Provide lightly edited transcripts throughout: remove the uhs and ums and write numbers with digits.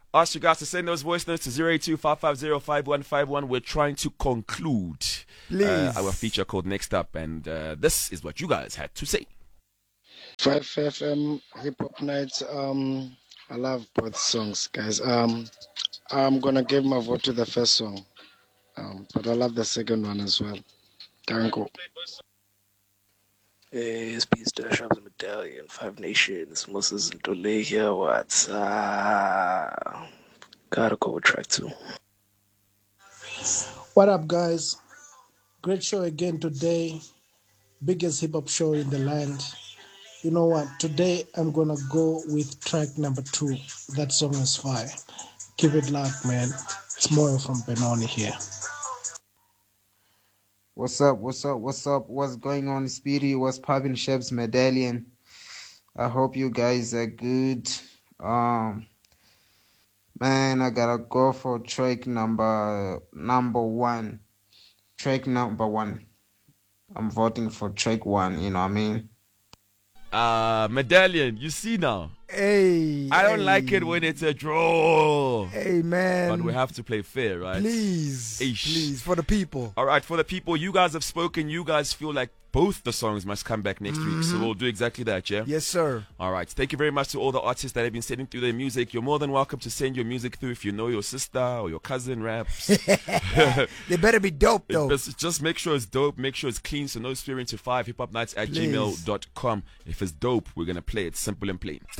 Ask you guys to send those voice notes to 082-550-5151. We're trying to conclude our feature called Next Up, and this is what you guys had to say. 5FM Hip Hop Nights. I love both songs, guys. I'm gonna give my vote to the first song, but I love the second one as well. Tango. Hey, it's Peace Dash of the Medallion, Five Nations, Moses and Dole here. What's gotta go with track 2. What up, guys? Great show again today. Biggest hip hop show in the land. You know what? Today I'm gonna go with track number 2. That song is fire. Keep it locked, man. It's Moyo from Benoni here. What's up? What's going on, Speedy? What's poppin', Sheb's Medallion? I hope you guys are good. Man, I gotta go for track number 1. Track number 1. I'm voting for track 1, you know what I mean? Medallion, you see now. Hey, I don't like it when it's a draw. Hey, man. But we have to play fair, right? Please, for the people. All right, for the people, you guys have spoken. You guys feel like both the songs must come back next week. So we'll do exactly that, yeah? Yes, sir. All right. Thank you very much to all the artists that have been sending through their music. You're more than welcome to send your music through if you know your sister or your cousin raps. They better be dope, though. Just make sure it's dope. Make sure it's clean. So no spirit to 5 hiphopnights@gmail.com. If it's dope, we're going to play it. Simple and plain.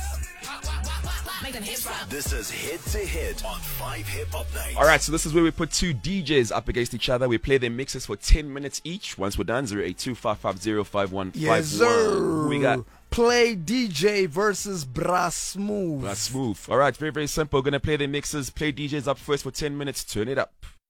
This is Hit to Hit on 5 Hip Hop Nights. All right, so this is where we put two DJs up against each other. We play their mixes for 10 minutes each. Once we're done, 082-550-5151. Yes, sir. Who we got? Play DJ versus Brass Smooth. Brass Smooth. All right, very, very simple. We're going to play their mixes. Play DJs up first for 10 minutes. Turn it up.